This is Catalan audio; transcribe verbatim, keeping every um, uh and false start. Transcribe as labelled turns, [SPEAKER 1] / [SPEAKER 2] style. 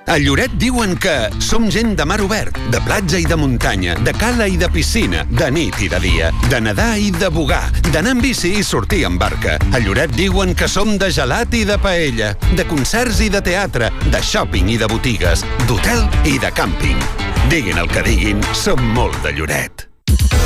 [SPEAKER 1] A Lloret diuen que som gent de mar obert, de platja i de muntanya, de cala i de piscina, de nit i de dia, de nedar i de bugar, d'anar amb bici i sortir amb barca. A Lloret diuen que som de gelat i de paella, de concerts i de teatre, de shopping i de botigues, d'hotel i de càmping. Diguin el que diguin, som molt de Lloret.